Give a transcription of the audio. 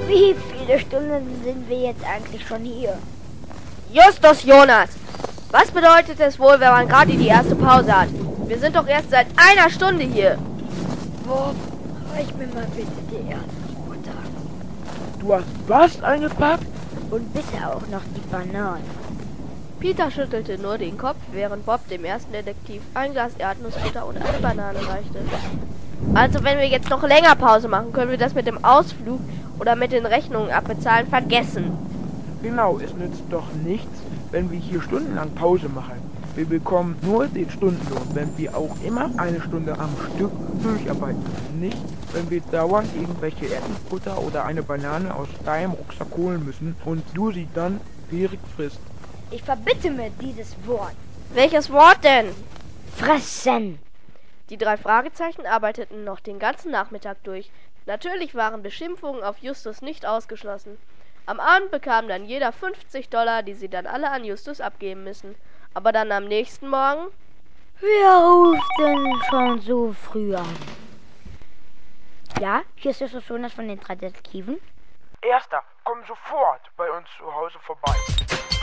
Wie viele Stunden sind wir jetzt eigentlich schon hier? Justus Jonas! Was bedeutet es wohl, wenn man gerade die erste Pause hat? Wir sind doch erst seit einer Stunde hier. Bob, reich mir mal bitte die Erdnussbutter. Du hast was eingepackt? Und bitte auch noch die Bananen. Peter schüttelte nur den Kopf, während Bob dem ersten Detektiv ein Glas Erdnussbutter und eine Banane reichte. Also wenn wir jetzt noch länger Pause machen, können wir das mit dem Ausflug oder mit den Rechnungen abbezahlen vergessen. Genau, es nützt doch nichts, wenn wir hier stundenlang Pause machen. Wir bekommen nur den Stundenlohn, wenn wir auch immer eine Stunde am Stück durcharbeiten. Nicht, wenn wir dauernd irgendwelche Erdnussbutter oder eine Banane aus deinem Rucksack holen müssen und du sie dann gierig frisst. Ich verbitte mir dieses Wort. Welches Wort denn? Fressen. Die 3 Fragezeichen arbeiteten noch den ganzen Nachmittag durch. Natürlich waren Beschimpfungen auf Justus nicht ausgeschlossen. Am Abend bekam dann jeder $50, die sie dann alle an Justus abgeben müssen. Aber dann am nächsten Morgen... Wer ruft denn schon so früh an? Ja, hier ist Justus Jonas von den 3 Detektiven. Erster, komm sofort bei uns zu Hause vorbei.